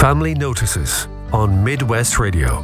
Family Notices on Midwest Radio.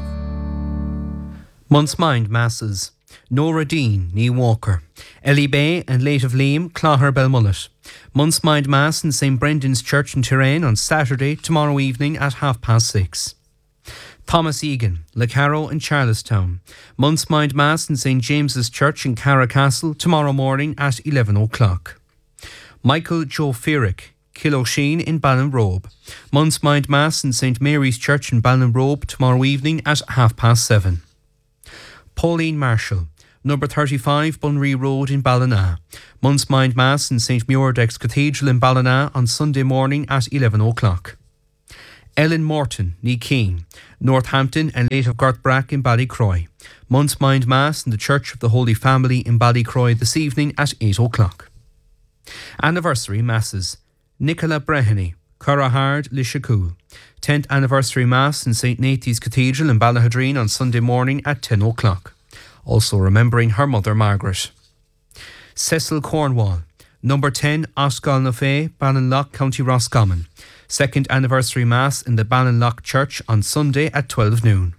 Month's Mind Masses. Nora Dean, Ní Walker. Ellie Bay and Late of Liam, Clogher Belmullet. Month's Mind Mass in St Brendan's Church in Tirane on Saturday, tomorrow evening at 6:30. Thomas Egan, Lecarrow and Charlestown. Month's Mind Mass in St James's Church in Carracastle tomorrow morning at 11 o'clock. Michael Joe Fearick, Killosheen in Ballinrobe. Month's Mind Mass in St Mary's Church in Ballinrobe tomorrow evening at 7:30. Pauline Marshall, number 35 Bunree Road in Ballina. Month's Mind Mass in St Muirdex Cathedral in Ballina on Sunday morning at 11 o'clock. Ellen Morton, Ní Keane, Northampton and Late of Garthbrack in Ballycroy. Month's Mind Mass in the Church of the Holy Family in Ballycroy this evening at 8 o'clock. Anniversary Masses. Nicola Breheny, Currahard, Lishacool. 10th Anniversary Mass in St Nathan's Cathedral in Ballahadreen on Sunday morning at 10 o'clock. Also remembering her mother Margaret. Cecil Cornwall, number 10 Oscal na Fé, Ballinlough, County Roscommon. 2nd Anniversary Mass in the Ballinlough Church on Sunday at 12 noon.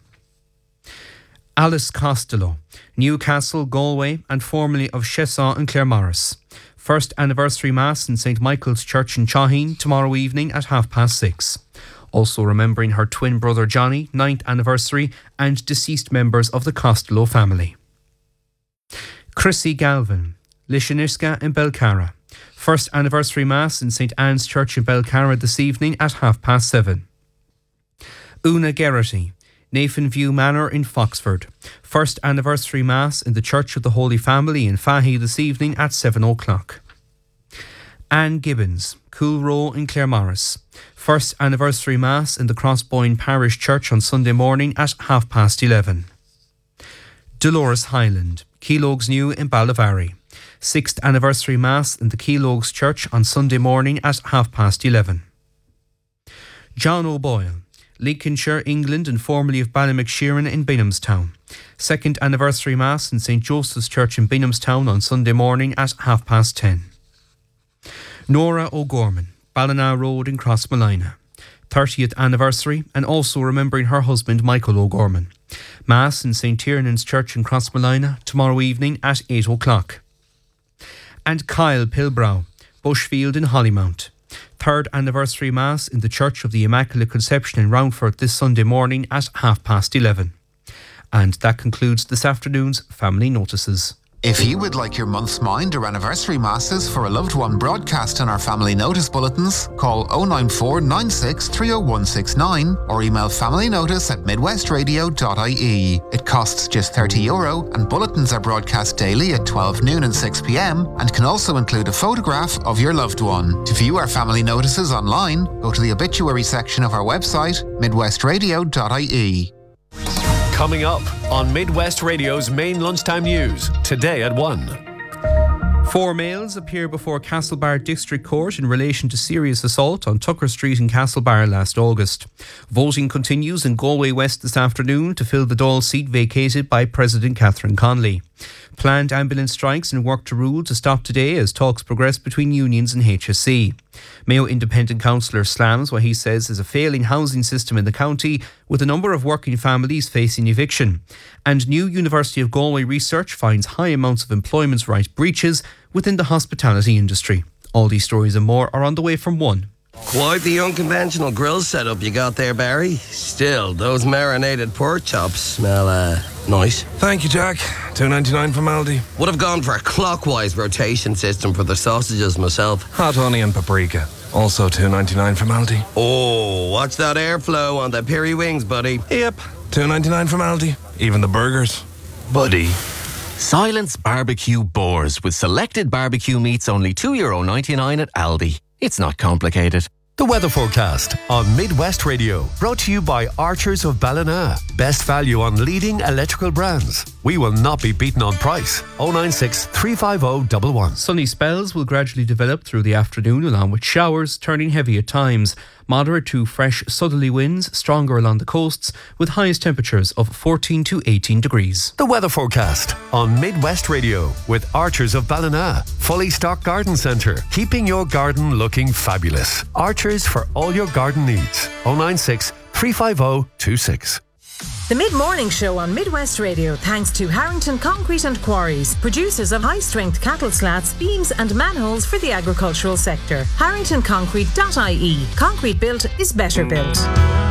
Alice Costello, Newcastle, Galway and formerly of Chesson and Claremorris. 1st Anniversary Mass in St Michael's Church in Chaheen tomorrow evening at 6:30. Also remembering her twin brother Johnny, 9th Anniversary, and deceased members of the Costello family. Chrissy Galvin, Lishaniska in Belcarra. 1st Anniversary Mass in St Anne's Church in Belcarra this evening at 7:30. Una Geraghty, Nathan View Manor in Foxford. 1st Anniversary Mass in the Church of the Holy Family in Fahy this evening at 7 o'clock. Anne Gibbons, Cool Row in Claremorris. 1st Anniversary Mass in the Crossboyne Parish Church on Sunday morning at 11:30. Dolores Highland, Keelogues New in Ballavary. 6th Anniversary Mass in the Keelogues Church on Sunday morning at 11:30. John O'Boyle, Lincolnshire, England and formerly of Ballymcsheeran in Binhamstown. 2nd Anniversary Mass in St Joseph's Church in Binhamstown on Sunday morning at 10:30. Nora O'Gorman, Ballina Road in Crossmolina. 30th Anniversary and also remembering her husband Michael O'Gorman. Mass in St Tiernan's Church in Crossmolina tomorrow evening at 8 o'clock. And Kyle Pilbrow, Bushfield in Hollymount. 3rd Anniversary Mass in the Church of the Immaculate Conception in Roundford this Sunday morning at 11:30. And that concludes this afternoon's Family Notices. If you would like your month's mind or anniversary masses for a loved one broadcast in our family notice bulletins, call 094 96 30169 or email familynotice@midwestradio.ie. It costs just €30 and bulletins are broadcast daily at 12 noon and 6 p.m. and can also include a photograph of your loved one. To view our family notices online, go to the obituary section of our website, midwestradio.ie. Coming up on Midwest Radio's main lunchtime news, today at 1. 4 males appear before Castlebar District Court in relation to serious assault on Tucker Street in Castlebar last August. Voting continues in Galway West this afternoon to fill the Dáil seat vacated by President Catherine Connolly. Planned ambulance strikes and work to rule to stop today as talks progress between unions and HSE. Mayo Independent Councillor slams what he says is a failing housing system in the county, with a number of working families facing eviction. And new University of Galway research finds high amounts of employment rights breaches within the hospitality industry. All these stories and more are on the way from 1. Quite the unconventional grill setup you got there, Barry. Still, those marinated pork chops smell, nice. Thank you, Jack. $2.99 from Aldi. Would have gone for a clockwise rotation system for the sausages myself. Hot honey and paprika. Also $2.99 from Aldi. Oh, watch that airflow on the peri wings, buddy. Yep. $2.99 from Aldi. Even the burgers. Buddy. Silence Barbecue Boars with selected barbecue meats only €2.99 at Aldi. It's not complicated. The weather forecast on Midwest Radio, brought to you by Archers of Ballina. Best value on leading electrical brands. We will not be beaten on price. 096 350 111. Sunny spells will gradually develop through the afternoon along with showers turning heavy at times. Moderate to fresh southerly winds, stronger along the coasts, with highest temperatures of 14 to 18 degrees. The weather forecast on Midwest Radio with Archers of Ballina. Fully stocked garden centre, keeping your garden looking fabulous. Archers Archers for all your garden needs. 096 350 26. The Mid-Morning Show on Midwest Radio, thanks to Harrington Concrete and Quarries, producers of high-strength cattle slats, beams and manholes for the agricultural sector. HarringtonConcrete.ie. Concrete built is better built.